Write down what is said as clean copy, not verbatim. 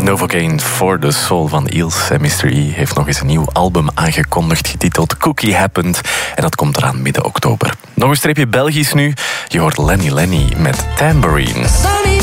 Novocaine for the Soul van Eels. En Mr. E heeft nog eens een nieuw album aangekondigd, getiteld Cookie Happened. En dat komt eraan midden oktober. Nog een streepje Belgisch nu. Je hoort Lenny Lenny met Tambourine.